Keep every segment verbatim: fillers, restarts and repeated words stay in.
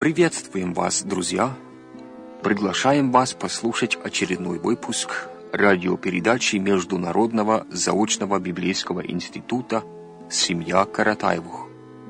Приветствуем вас, друзья! Приглашаем вас послушать очередной выпуск радиопередачи Международного заочного библейского института «Семья Каратаевых».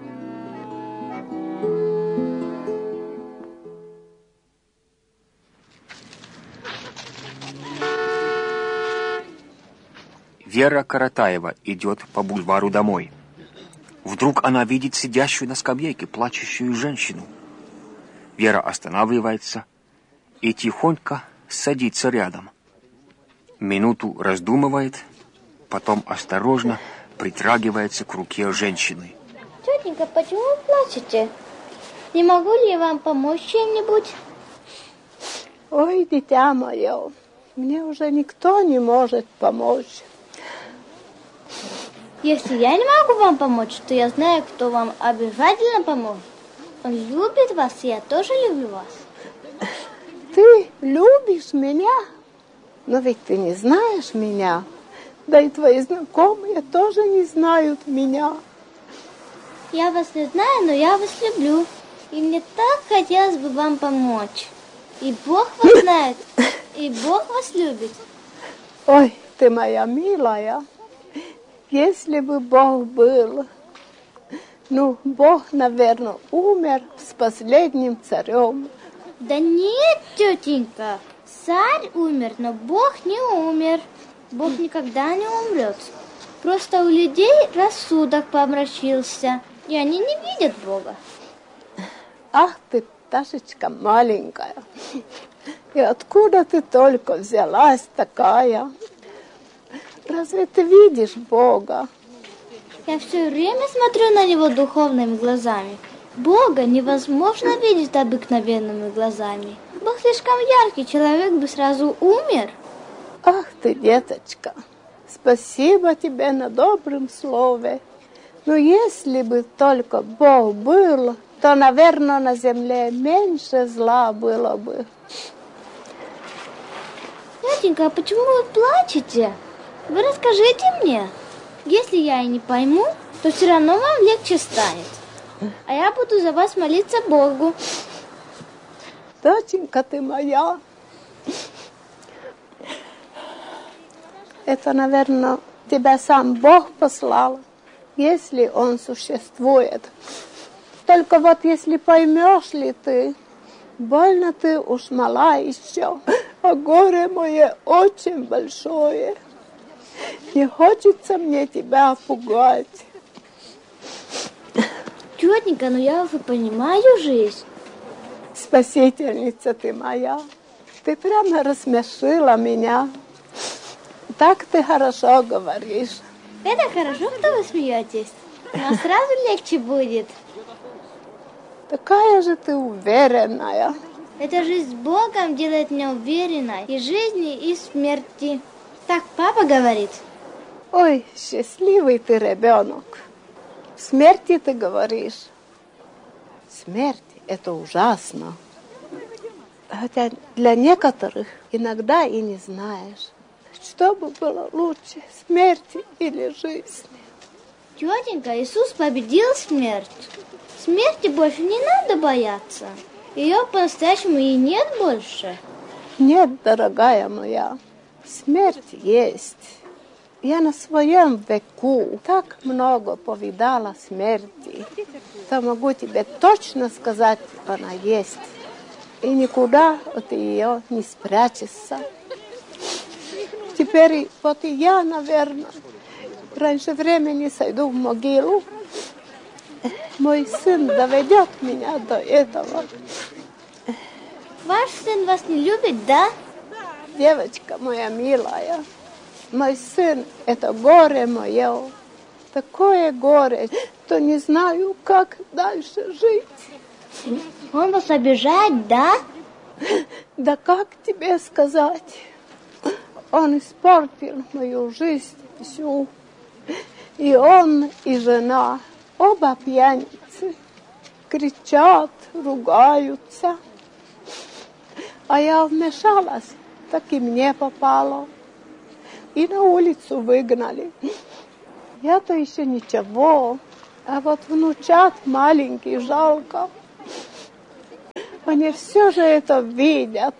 Вера Каратаева идет по бульвару домой. Вдруг она видит сидящую на скамейке плачущую женщину. Вера останавливается и тихонько садится рядом. Минуту раздумывает, потом осторожно притрагивается к руке женщины. Тетенька, почему вы плачете? Не могу ли я вам помочь чем-нибудь? Ой, дитя мое, мне уже никто не может помочь. Если я не могу вам помочь, то я знаю, кто вам обязательно поможет. Он любит вас, и я тоже люблю вас. Ты любишь меня? Но ведь ты не знаешь меня. Да и твои знакомые тоже не знают меня. Я вас не знаю, но я вас люблю. И мне так хотелось бы вам помочь. И Бог вас знает, и Бог вас любит. Ой, ты моя милая. Если бы Бог был, ну, Бог, наверное, умер с последним царем. Да нет, тетенька, царь умер, но Бог не умер. Бог никогда не умрет. Просто у людей рассудок помрачился, и они не видят Бога. Ах ты, пташечка маленькая, и откуда ты только взялась такая? Разве ты видишь Бога? Я все время смотрю на Него духовными глазами. Бога невозможно видеть обыкновенными глазами. Бог слишком яркий, человек бы сразу умер. Ах ты, деточка, спасибо тебе на добром слове. Но если бы только Бог был, то, наверное, на земле меньше зла было бы. Тетенька, а почему вы плачете? Вы расскажите мне. Если я и не пойму, то все равно вам легче станет. А я буду за вас молиться Богу. Доченька ты моя, это, наверное, тебя сам Бог послал, если Он существует. Только вот если поймешь ли ты, больно ты уж мала еще, а горе мое очень большое. Не хочется мне тебя пугать. Тетенька, ну я уже понимаю жизнь. Спасительница ты моя, ты прямо рассмешила меня. Так ты хорошо говоришь. Это хорошо, что вы смеетесь. Но сразу легче будет. Такая же ты уверенная. Эта жизнь с Богом делает меня уверенной и жизни, и смерти. Так папа говорит. Ой, счастливый ты ребенок. Смерти ты говоришь. Смерть – это ужасно. Хотя для некоторых иногда и не знаешь, что бы было лучше, смерть или жизнь. Тетенька, Иисус победил смерть. Смерти больше не надо бояться. Ее по-настоящему и нет больше. Нет, дорогая моя, смерть есть. Я на своем веку так много повидала смерти, что могу тебе точно сказать, она есть. И никуда от ее не спрячешься. Теперь вот и я, наверное, раньше времени сойду в могилу. Мой сын доведет меня до этого. Ваш сын вас не любит, да? Девочка моя милая, мой сын – это горе мое. Такое горе, что не знаю, как дальше жить. Он вас обижает, да? Да как тебе сказать? Он испортил мою жизнь всю. И он, и жена, оба пьяницы, кричат, ругаются. А я вмешалась, так и мне попало. И на улицу выгнали. Я-то еще ничего, а вот внучат маленький жалко. Они все же это видят.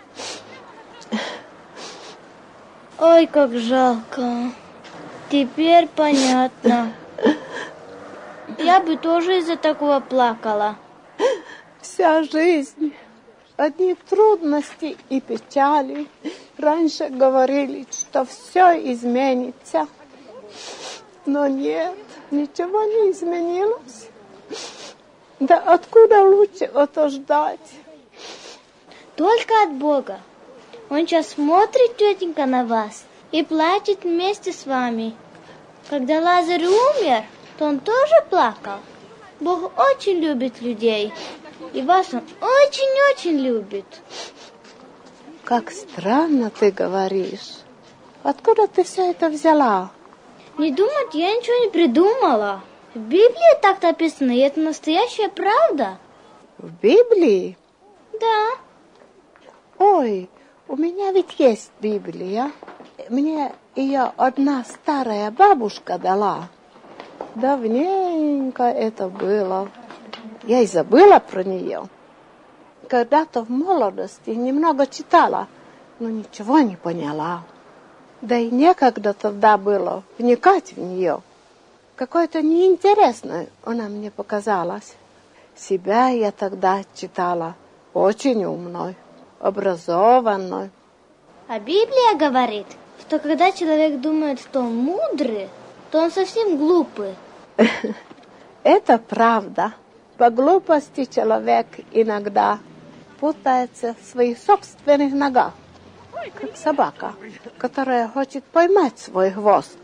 Ой, как жалко. Теперь понятно. Я бы тоже из-за такого плакала. Вся жизнь, одни трудности и печали. Раньше говорили, что все изменится. Но нет, ничего не изменилось. Да откуда лучше это ждать? Только от Бога. Он сейчас смотрит, тетенька, на вас и плачет вместе с вами. Когда Лазарь умер, то он тоже плакал. Бог очень любит людей, и вас он очень-очень любит. Как странно ты говоришь. Откуда ты все это взяла? Не думать, я ничего не придумала. В Библии так написано, и это настоящая правда. В Библии? Да. Ой, у меня ведь есть Библия. Мне ее одна старая бабушка дала. Давненько это было. Я и забыла про нее. Когда-то в молодости немного читала, но ничего не поняла. Да и некогда тогда было вникать в нее. Какой-то неинтересной она мне показалась. Себя я тогда читала очень умной, образованной. А Библия говорит, что когда человек думает, что он мудрый, то он совсем глупый. Это правда. По глупости человек иногда путается в своих собственных ногах, как собака, которая хочет поймать свой хвост.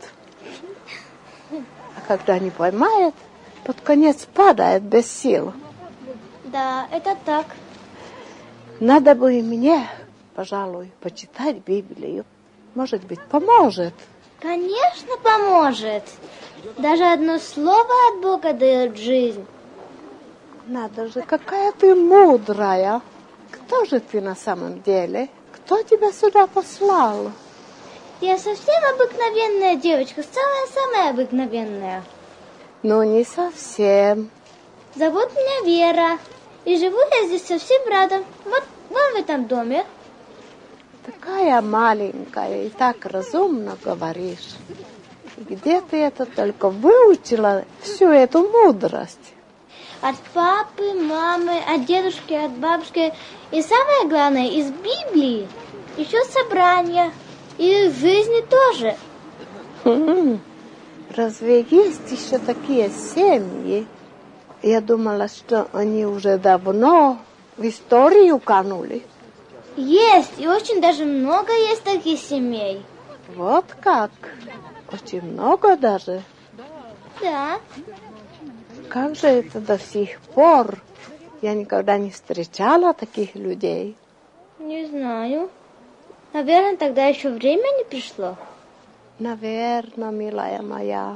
А когда не поймает, под конец падает без сил. Да, это так. Надо бы и мне, пожалуй, почитать Библию. Может быть, поможет. Конечно, поможет. Даже одно слово от Бога дает жизнь. Надо же, какая ты мудрая. Кто же ты на самом деле? Кто тебя сюда послал? Я совсем обыкновенная девочка, самая-самая обыкновенная. Ну, не совсем. Зовут меня Вера, и живу я здесь совсем рядом, вот вон в этом доме. Такая маленькая и так разумно говоришь. Где ты это только выучила всю эту мудрость? От папы, мамы, от дедушки, от бабушки. И самое главное, из Библии. Еще собрания. И из жизни тоже. М-м. Разве есть еще такие семьи? Я думала, что они уже давно в историю канули. Есть, и очень даже много есть таких семей. Вот как? Очень много даже. Да. Как же это до сих пор? Я никогда не встречала таких людей. Не знаю. Наверное, тогда еще время не пришло. Наверное, милая моя.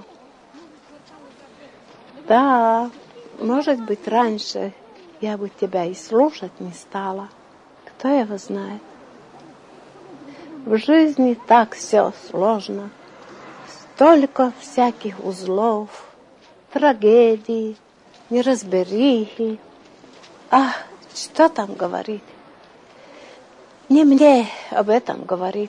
Да, может быть, раньше я бы тебя и слушать не стала. Кто его знает? В жизни так все сложно. Столько всяких узлов, трагедий, неразберихи. Ах, что там говорить? Не мне об этом говорит.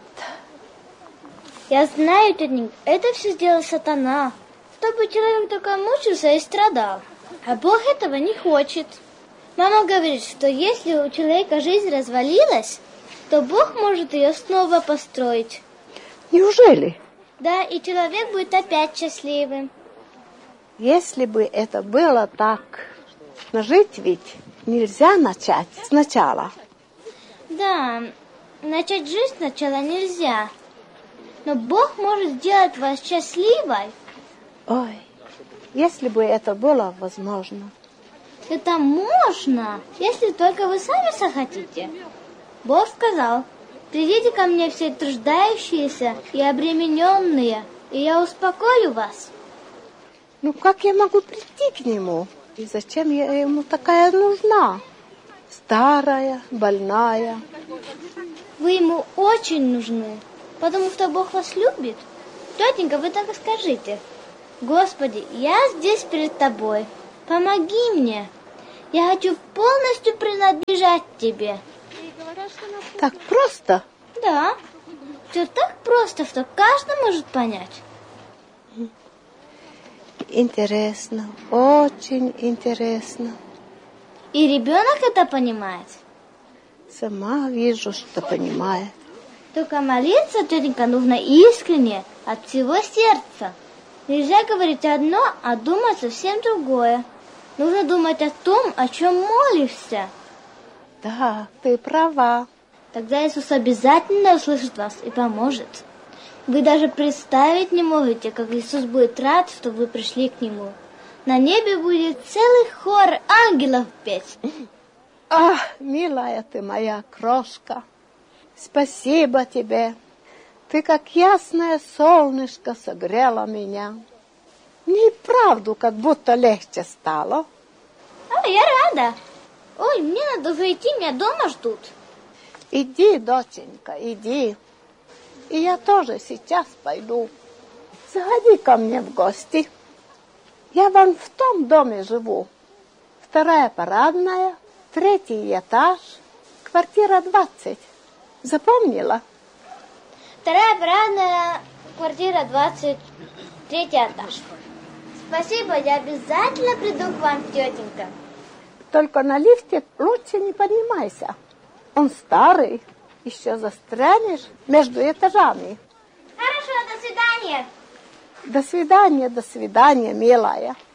Я знаю, тетенька, это все сделал сатана, чтобы человек только мучился и страдал. А Бог этого не хочет. Мама говорит, что если у человека жизнь развалилась, то Бог может ее снова построить. Неужели? Да, и человек будет опять счастливым. Если бы это было так, но жить ведь нельзя начать сначала. Да, начать жизнь сначала нельзя. Но Бог может сделать вас счастливой. Ой, если бы это было возможно. Это можно, если только вы сами захотите. Бог сказал: придите ко мне все труждающиеся и обремененные, и я успокою вас. Ну как я могу прийти к нему? И зачем я ему такая нужна? Старая, больная. Вы ему очень нужны, потому что Бог вас любит. Тетенька, вы так и скажите: Господи, я здесь перед тобой, помоги мне. Я хочу полностью принадлежать тебе. Так просто? Да. Все так просто, что каждый может понять. Интересно, очень интересно. И ребенок это понимает. Сама вижу, что понимает. Только молиться, тетенька, нужно искренне, от всего сердца. Нельзя говорить одно, а думать совсем другое. Нужно думать о том, о чем молишься. Да, ты права. Тогда Иисус обязательно услышит вас и поможет. Вы даже представить не можете, как Иисус будет рад, что вы пришли к Нему. На небе будет целый хор ангелов петь. Ах, милая ты моя крошка, спасибо тебе. Ты, как ясное солнышко, согрела меня. Мне и правду как будто легче стало. А, я рада. Ой, мне надо уже идти, меня дома ждут. Иди, доченька, иди. И я тоже сейчас пойду. Заходи ко мне в гости. Я вон в том доме живу. Вторая парадная, третий этаж, квартира двадцать. Запомнила? Вторая парадная, квартира двадцать, третий этаж. Спасибо, я обязательно приду к вам, тетенька. Только на лифте лучше не поднимайся. Он старый, еще застрянешь между этажами. Хорошо, до свидания. До свидания, до свидания, милая.